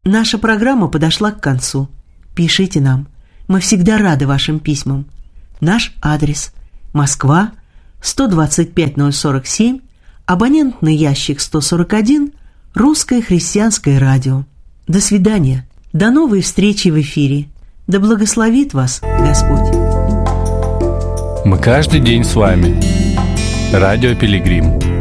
Наша программа подошла к концу. Пишите нам. Мы всегда рады вашим письмам. Наш адрес: Москва, 125-047, абонентный ящик 141, Русское христианское радио. До свидания. До новой встречи в эфире. Да благословит вас Господь. Мы каждый день с вами. Радио Пилигрим.